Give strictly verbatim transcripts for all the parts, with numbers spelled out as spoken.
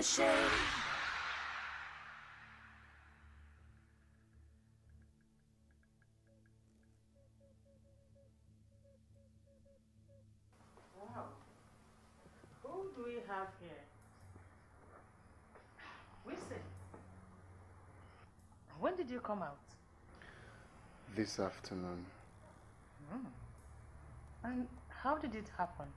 shade. Wow. Who do we have here? Wilson. When did you come out? This afternoon. Hmm. And how did it happen?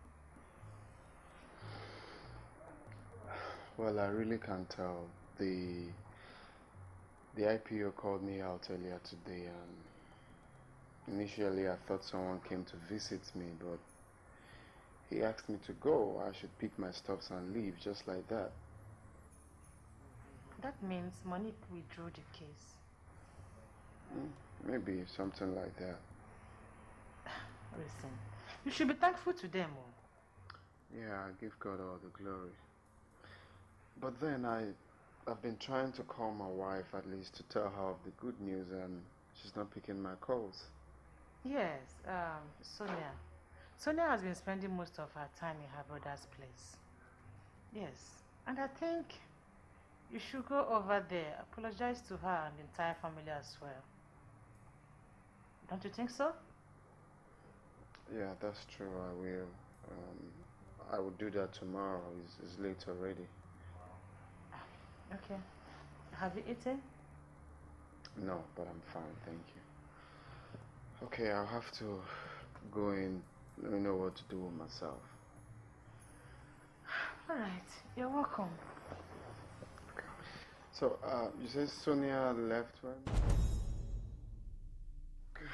Well, I really can't tell. The the I P O called me out earlier today, and initially I thought someone came to visit me, but he asked me to go. I should pick my stuffs and leave, just like that. That means Monique withdrew the case. Mm, maybe something like that. Listen, you should be thankful to them. Oh. Yeah, I give God all the glory. But then I, I've been trying to call my wife at least to tell her of the good news, and she's not picking my calls. Yes, um, Sonia. Sonia has been spending most of her time in her brother's place. Yes, and I think you should go over there, apologize to her and the entire family as well. Don't you think so? Yeah, that's true, I will. Um, I will do that tomorrow. It's, it's late already. Okay. Have you eaten? No, but I'm fine, thank you. Okay, I'll have to go in. Let me know what to do with myself. Alright, you're welcome. Okay. So, uh, you said Sonia left when? Okay.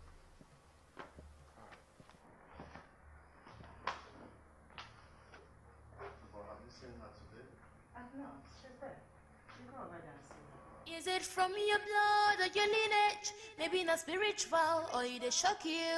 Have you seen her today? Uh, no, she's there. You go over there and see her. Is it from your blood or your lineage? Maybe not spiritual, or it shock you.